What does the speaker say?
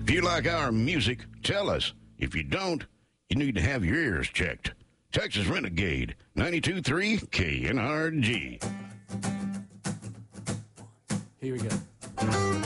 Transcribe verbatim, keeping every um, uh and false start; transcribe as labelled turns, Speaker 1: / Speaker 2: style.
Speaker 1: If you like our music, tell us. If you don't, you need to have your ears checked. Texas Renegade, ninety-two point three K N R G.